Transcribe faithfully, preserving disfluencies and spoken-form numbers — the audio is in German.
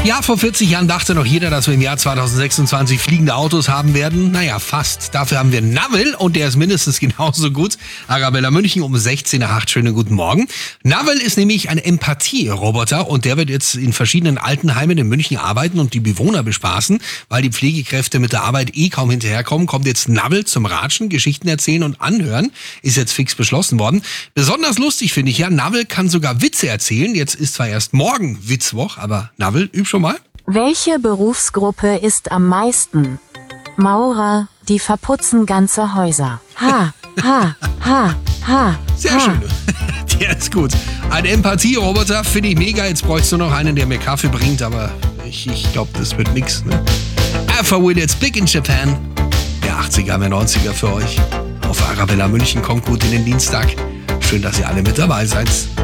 Ja, vor vierzig Jahren dachte noch jeder, dass wir im Jahr zweitausendsechsundzwanzig fliegende Autos haben werden. Naja, fast. Dafür haben wir Navel und der ist mindestens genauso gut. Arabella München um sechzehn nach acht. Schönen guten Morgen. Navel ist nämlich ein Empathie-Roboter und der wird jetzt in verschiedenen Altenheimen in München arbeiten und die Bewohner bespaßen. Weil die Pflegekräfte mit der Arbeit eh kaum hinterherkommen, kommt jetzt Navel zum Ratschen, Geschichten erzählen und anhören. Ist jetzt fix beschlossen worden. Besonders lustig finde ich ja, Navel kann sogar Witze erzählen. Jetzt ist zwar erst morgen Witzwoch, aber Navel, üb schon mal. Welche Berufsgruppe ist am meisten? Maurer, die verputzen ganze Häuser. Ha, ha, ha, ha. Sehr ha. schön. Der ist gut. Ein Empathie-Roboter finde ich mega. Jetzt bräuchst du noch einen, der mir Kaffee bringt, aber ich, ich glaube, das wird nix. Ne? Alpha Will jetzt Big in Japan. Der achtziger, der neunziger für euch. Auf Arabella München kommt gut in den Dienstag. Schön, dass ihr alle mit dabei seid.